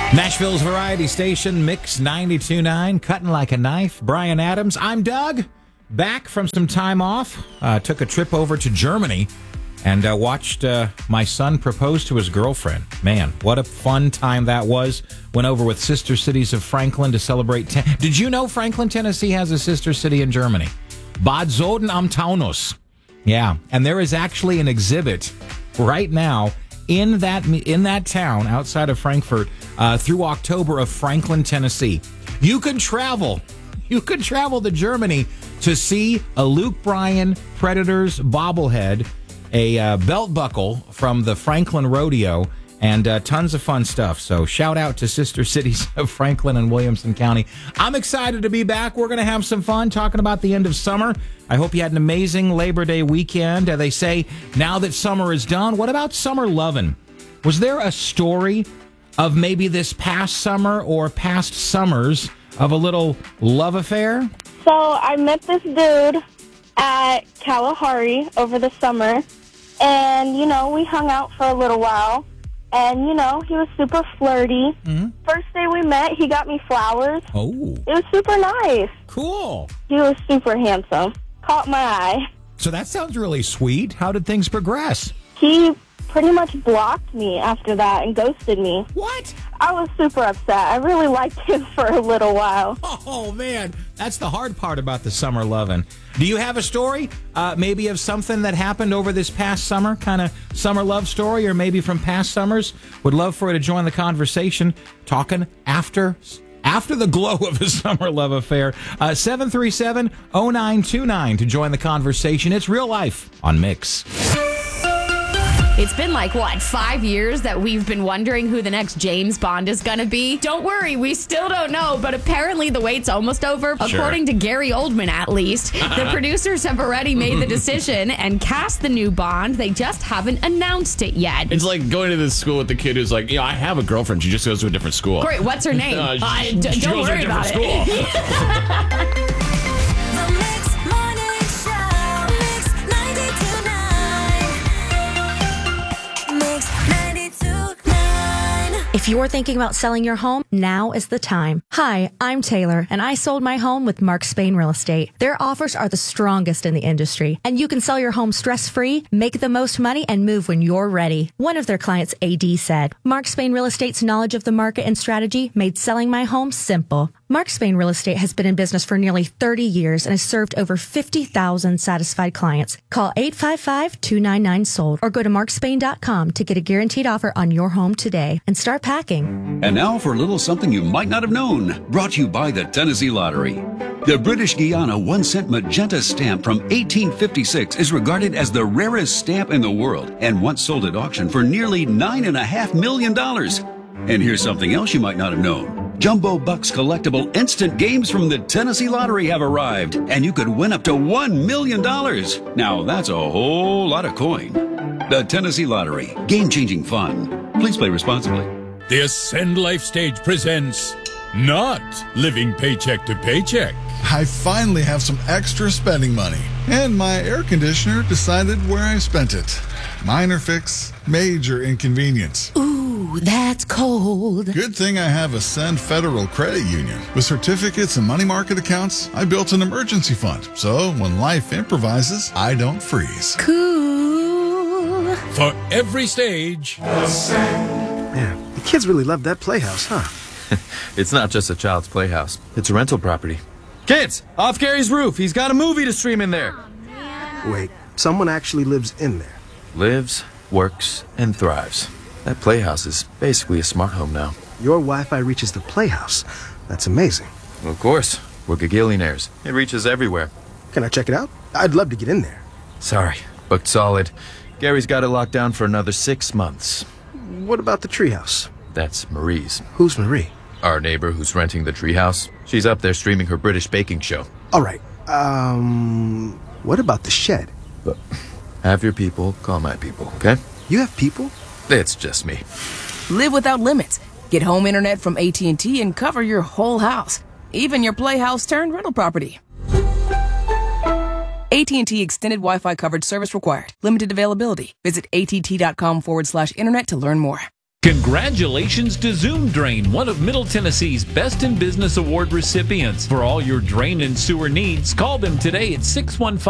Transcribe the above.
Nashville's variety station, Mix 92.9, cutting like a knife. Brian Adams. I'm Doug, back from some time off. Took a trip over to Germany and watched my son propose to his girlfriend. Man, what a fun time that was. Went over with Sister Cities of Franklin to celebrate. Did you know Franklin, Tennessee has a sister city in Germany? Bad Soden am Taunus. Yeah, and there is actually an exhibit right now in that town outside of Frankfurt through October of Franklin, Tennessee. You can travel to Germany to see a Luke Bryan Predators bobblehead, a belt buckle from the Franklin Rodeo, and tons of fun stuff. So shout out to Sister Cities of Franklin and Williamson County. I'm excited to be back. We're going to have some fun talking about the end of summer. I hope you had an amazing Labor Day weekend. They say now that summer is done, what about summer lovin'? Was there a story of maybe this past summer or past summers of a little love affair? So I met this dude at Kalahari over the summer, and, we hung out for a little while. And, he was super flirty. Mm-hmm. First day we met, he got me flowers. Oh. It was super nice. Cool. He was super handsome. Caught my eye. So that sounds really sweet. How did things progress? He pretty much blocked me after that and ghosted me. What? I was super upset. I really liked him for a little while. Oh, man. That's the hard part about the summer loving. Do you have a story, maybe of something that happened over this past summer, kind of summer love story, or maybe from past summers? Would love for you to join the conversation, talking after the glow of a summer love affair. 737-0929 to join the conversation. It's Real Life on Mix. It's been 5 years that we've been wondering who the next James Bond is going to be? Don't worry, we still don't know, but apparently the wait's almost over. Sure. According to Gary Oldman, at least. The producers have already made the decision and cast the new Bond. They just haven't announced it yet. It's like going to this school with the kid who's like, I have a girlfriend. She just goes to a different school. Great, what's her name? Don't worry about it. If you're thinking about selling your home, now is the time. Hi, I'm Taylor, and I sold my home with Mark Spain Real Estate. Their offers are the strongest in the industry, and you can sell your home stress-free, make the most money, and move when you're ready. One of their clients, AD, said, Mark Spain Real Estate's knowledge of the market and strategy made selling my home simple. Mark Spain Real Estate has been in business for nearly 30 years and has served over 50,000 satisfied clients. Call 855-299-SOLD or go to markspain.com to get a guaranteed offer on your home today and start packing. And now for a little something you might not have known, brought to you by the Tennessee Lottery. The British Guiana 1-cent magenta stamp from 1856 is regarded as the rarest stamp in the world and once sold at auction for nearly $9.5 million. And here's something else you might not have known. Jumbo Bucks collectible instant games from the Tennessee Lottery have arrived, and you could win up to $1 million. Now, that's a whole lot of coin. The Tennessee Lottery. Game-changing fun. Please play responsibly. The Ascend Life Stage presents Not Living Paycheck to Paycheck. I finally have some extra spending money, and my air conditioner decided where I spent it. Minor fix, major inconvenience. Ooh, that's cold. Good thing I have Ascend Federal Credit Union. With certificates and money market accounts, I built an emergency fund. So when life improvises, I don't freeze. Cool. For every stage, Ascend. Yeah, the kids really love that playhouse, huh? It's not just a child's playhouse. It's a rental property. Kids, off Gary's roof. He's got a movie to stream in there. Wait, someone actually lives in there? Lives, works, and thrives. That playhouse is basically a smart home now. Your Wi-Fi reaches the playhouse. That's amazing. Well, of course. We're gagillionaires. It reaches everywhere. Can I check it out? I'd love to get in there. Sorry, booked solid. Gary's got it locked down for another 6 months. What about the treehouse? That's Marie's. Who's Marie? Our neighbor who's renting the treehouse. She's up there streaming her British baking show. All right. What about the shed? But have your people call my people, okay? You have people? It's just me. Live without limits. Get home internet from AT&T and cover your whole house. Even your playhouse turned rental property. AT&T Extended Wi-Fi coverage service required. Limited availability. Visit att.com/internet to learn more. Congratulations to Zoom Drain, one of Middle Tennessee's Best in Business Award recipients. For all your drain and sewer needs, call them today at 615